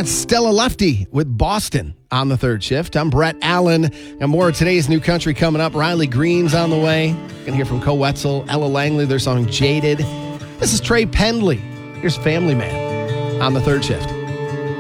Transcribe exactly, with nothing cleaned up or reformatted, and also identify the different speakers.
Speaker 1: That's Stella Lefty with Boston on the third shift. I'm Brett Allen. And more of today's new country coming up. Riley Green's on the way. Gonna hear from Co Wetzel, Ella Langley, their song Jaded. This is Trey Pendley. Here's Family Man on the third shift.